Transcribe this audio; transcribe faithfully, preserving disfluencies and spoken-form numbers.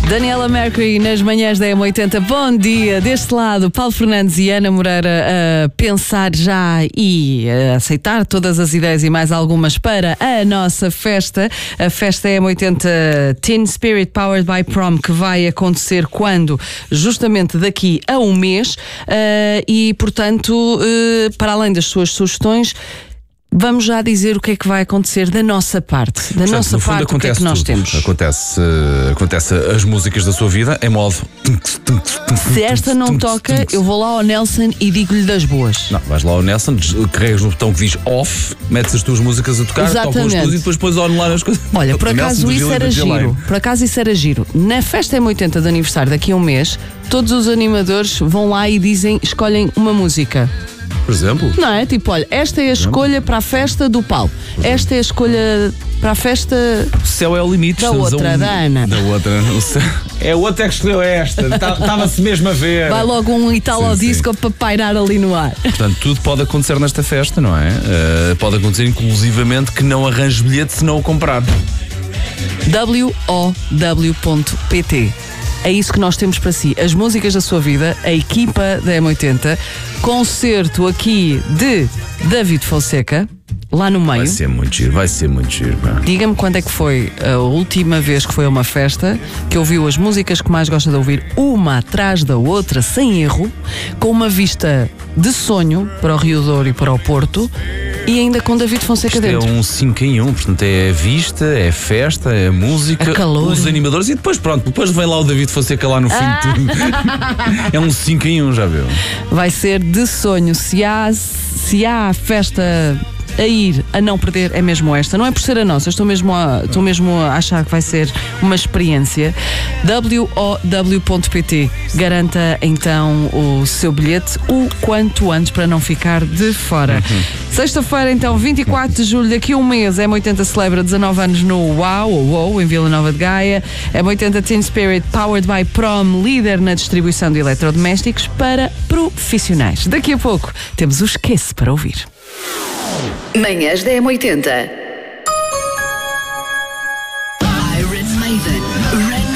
Daniela Mercury nas manhãs da M oitenta. Bom dia, deste lado Paulo Fernandes e Ana Moreira a pensar já e a aceitar todas as ideias e mais algumas para a nossa festa, a festa M oitenta Teen Spirit Powered by Prom, que vai acontecer quando? Justamente daqui a um mês uh, e portanto uh, para além das suas sugestões, vamos já dizer o que é que vai acontecer da nossa parte. Da Portanto, nossa parte, o que é que nós tudo. temos? Acontece, uh, acontece as músicas da sua vida em modo. Se esta não toca, eu vou lá ao Nelson e digo-lhe das boas. Não, vais lá ao Nelson, carregas no botão que diz off, metes as tuas músicas a tocar, tocam as tuas e depois pões on lá as coisas. Olha, por acaso isso era giro. Por acaso isso era giro. Na festa M oitenta de aniversário, daqui a um mês, todos os animadores vão lá e dizem, escolhem uma música. Por exemplo? Não é? Tipo, olha, esta é a escolha para a festa do Paulo. Esta é a escolha para a festa. O céu é o limite. Da outra, um... da Ana. Da outra. É a outra que escolheu esta. Estava-se mesmo a ver. Vai logo um Italo Disco para pairar ali no ar. Portanto, tudo pode acontecer nesta festa, não é? Uh, pode acontecer inclusivamente que não arranje bilhete se não o comprar. W O W ponto P T. É isso que nós temos para si. As músicas da sua vida, a equipa da M oitenta, concerto aqui de David Fonseca, lá no meio. Vai ser muito giro, vai ser muito giro. Diga-me quando é que foi a última vez que foi a uma festa que ouviu as músicas que mais gosta de ouvir, uma atrás da outra, sem erro, com uma vista de sonho para o Rio Douro e para o Porto, e ainda com David Fonseca Isto dentro. É um cinco em um, portanto é a vista, é a festa, é a música, a calor, os animadores e depois pronto, depois vem lá o David Fonseca lá no fim ah. de tudo. É um cinco em um, já viu? Vai ser de sonho. Se há, se há festa a ir, a não perder, é mesmo esta. Não é por ser a nossa, estou mesmo a, estou mesmo a achar que vai ser uma experiência. W O W ponto P T. Garanta então o seu bilhete o quanto antes para não ficar de fora. Uhum. Sexta-feira, então, vinte e quatro de julho, daqui a um mês, M oitenta celebra dezanove anos no Uau, Uau, em Vila Nova de Gaia. M oitenta Teen Spirit Powered by Prom, líder na distribuição de eletrodomésticos para profissionais. Daqui a pouco temos o Esquece para ouvir. Manhãs da M oitenta.